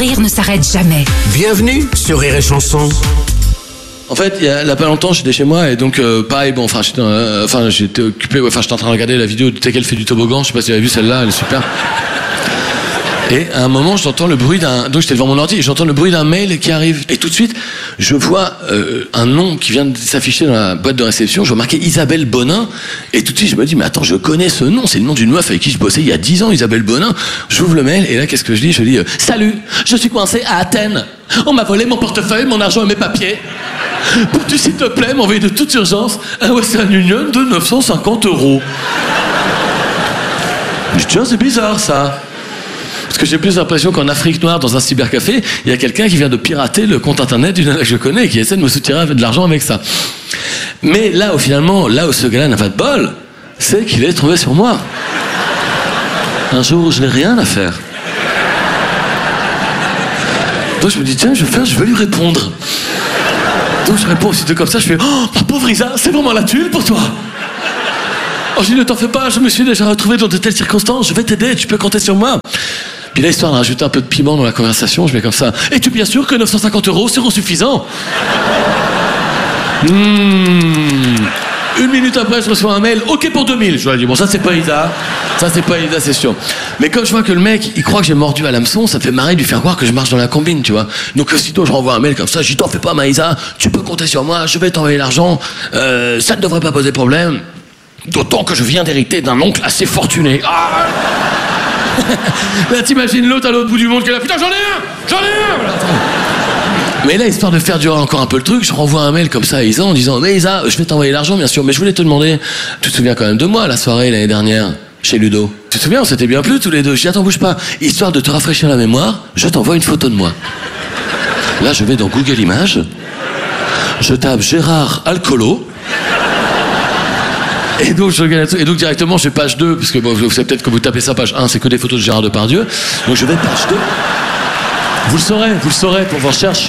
rire ne s'arrête jamais. Bienvenue sur Rire et Chanson. En fait, il y a pas longtemps, j'étais chez moi et donc pareil, bon, j'étais occupé, j'étais en train de regarder la vidéo de Tekel fait du toboggan. Je sais pas si vous avez vu celle-là, elle est super. Et à un moment, j'entends le bruit donc j'étais devant mon ordi, et j'entends le bruit d'un mail qui arrive. Et tout de suite, je vois un nom qui vient de s'afficher dans la boîte de réception. Je vois marqué Isabelle Bonin. Et tout de suite, je me dis, mais attends, je connais ce nom. C'est le nom d'une meuf avec qui je bossais il y a 10 ans, Isabelle Bonin. J'ouvre le mail, et là, qu'est-ce que je dis? Je dis, salut, je suis coincé à Athènes. On m'a volé mon portefeuille, mon argent et mes papiers. Peux-tu, s'il te plaît, m'envoyer de toute urgence un Western Union de 950 €? Je dis, tiens, c'est bizarre, ça. Parce que j'ai plus l'impression qu'en Afrique noire, dans un cybercafé, il y a quelqu'un qui vient de pirater le compte internet d'une nana que je connais et qui essaie de me soutirer de l'argent avec ça. Mais là où ce gars-là n'a pas de bol, c'est qu'il est tombé sur moi. Un jour où je n'ai rien à faire. Donc je me dis, tiens, je vais lui répondre. Donc je réponds aussitôt comme ça, je fais, oh, ma pauvre Isa, c'est vraiment la thune pour toi. Oh, je dis, ne t'en fais pas, je me suis déjà retrouvé dans de telles circonstances, je vais t'aider, tu peux compter sur moi. Puis là, histoire de rajouter un peu de piment dans la conversation, je mets comme ça. Es-tu bien sûr que 950 € seront suffisants? Une minute après, je reçois un mail, OK pour 2000. Je lui dis, bon, ça c'est pas Isa, c'est sûr. Mais comme je vois que le mec, il croit que j'ai mordu à l'hameçon, ça me fait marrer de lui faire croire que je marche dans la combine, tu vois. Donc aussitôt, je renvoie un mail comme ça, je dis, t'en fais pas, ma Isa, tu peux compter sur moi, je vais t'envoyer l'argent, ça ne devrait pas poser problème. D'autant que je viens d'hériter d'un oncle assez fortuné. Ah. Là, t'imagines l'autre à l'autre bout du monde qui est là, putain, j'en ai un. Mais là, histoire de faire durer encore un peu le truc, je renvoie un mail comme ça à Isa en disant, mais Isa, je vais t'envoyer l'argent, bien sûr, mais je voulais te demander, tu te souviens quand même de moi, la soirée l'année dernière, chez Ludo? Tu te souviens, on s'était bien plu tous les deux. Je dis, attends, bouge pas, histoire de te rafraîchir la mémoire, je t'envoie une photo de moi. Là, je vais dans Google Images, je tape Gérard Alcolo. Et donc directement je fais page 2, parce que bon, vous savez peut-être que vous tapez ça page 1, c'est que des photos de Gérard Depardieu. Donc je vais page 2. Vous le saurez pour vos recherches.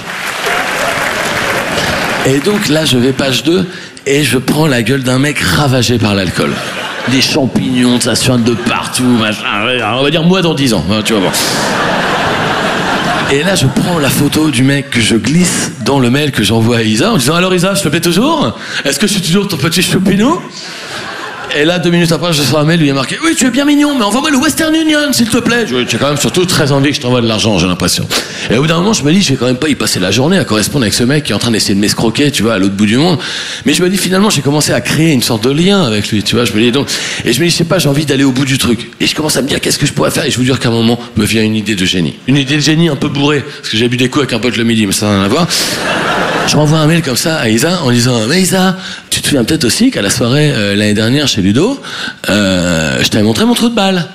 Et donc là je vais page 2 et je prends la gueule d'un mec ravagé par l'alcool. Des champignons, ça suinte de partout, machin. On va dire moi dans 10 ans, tu vas voir. Et là je prends la photo du mec que je glisse dans le mail que j'envoie à Isa en disant, alors Isa, je te plais toujours? Est-ce que je suis toujours ton petit choupinou? Et là, 2 minutes après, je reçois un mail, lui il a marqué, oui, tu es bien mignon, mais envoie-moi le Western Union, s'il te plaît. J'ai quand même surtout très envie que je t'envoie de l'argent, j'ai l'impression. Et au bout d'un moment, je me dis, je vais quand même pas y passer la journée à correspondre avec ce mec qui est en train d'essayer de m'escroquer, tu vois, à l'autre bout du monde. Mais je me dis, finalement, j'ai commencé à créer une sorte de lien avec lui, tu vois. Je me dis, je sais pas, j'ai envie d'aller au bout du truc. Et je commence à me dire, qu'est-ce que je pourrais faire? Et je vous jure qu'à un moment, me vient une idée de génie. Une idée de génie un peu bourrée, parce que j'ai bu des coups avec un pote le midi, mais ça n'a rien à voir. Je renvoie un mail comme ça à Isa en disant, mais Isa, tu te souviens peut-être aussi qu'à la soirée l'année dernière chez Ludo, je t'avais montré mon trou de balle.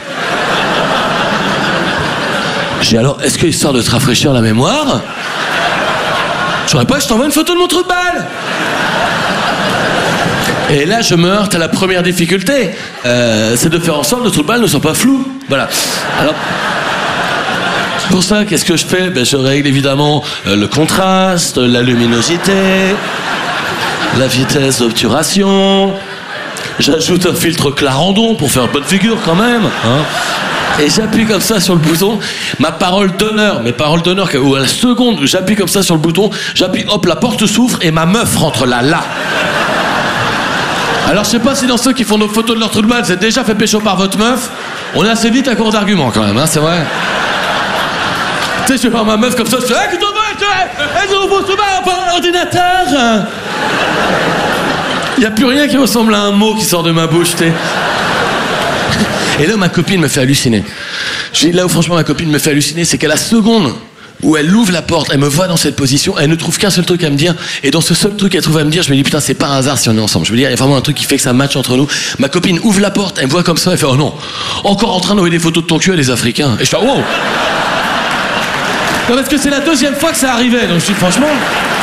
J'ai dit, alors, est-ce que histoire de te rafraîchir la mémoire, je saurais pas que je t'envoie une photo de mon trou de balle? Et là, je me heurte à la première difficulté, c'est de faire en sorte que le trou de balle ne soit pas flou. Voilà. Alors, pour ça, qu'est-ce que je fais? Je règle évidemment le contraste, la luminosité, la vitesse d'obturation. J'ajoute un filtre Clarendon pour faire une bonne figure quand même. Hein. Et j'appuie comme ça sur le bouton. Mes paroles d'honneur, où à la seconde où j'appuie comme ça sur le bouton, j'appuie, hop, la porte s'ouvre et ma meuf rentre là. Alors je sais pas si dans ceux qui font nos photos de leur trou de balle, vous êtes déjà fait pécho par votre meuf. On est assez vite à court d'arguments quand même, hein, c'est vrai. Tu sais, je vais voir ma meuf comme ça, je fais, hey, qu'est-ce qu'on va faire l'ordinateur. Il n'y a plus rien qui ressemble à un mot qui sort de ma bouche, tu sais. Et là, ma copine me fait halluciner. Là où franchement ma copine me fait halluciner, c'est qu'à la seconde où elle ouvre la porte, elle me voit dans cette position, elle ne trouve qu'un seul truc à me dire, et dans ce seul truc qu'elle trouve à me dire, je me dis putain, c'est pas un hasard si on est ensemble. Je veux dire, il y a vraiment un truc qui fait que ça match entre nous. Ma copine ouvre la porte, elle me voit comme ça, elle fait, oh non, encore en train d'envoyer des photos de ton cul à des Africains. Et je fais, wow. Non, parce que c'est la 2e fois que ça arrivait, donc je dis franchement.